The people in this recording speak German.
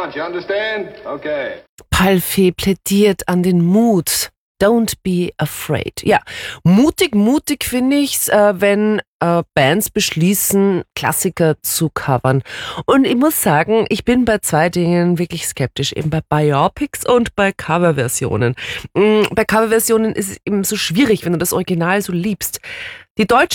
want, you understand? Okay. Palfy plädiert an den Mut. Don't be afraid. Ja, mutig finde ich's, wenn Bands beschließen, Klassiker zu covern. Und ich muss sagen, ich bin bei zwei Dingen wirklich skeptisch, eben bei Biopics und bei Coverversionen. Bei Coverversionen ist es eben so schwierig, wenn du das Original so liebst. Die deutsche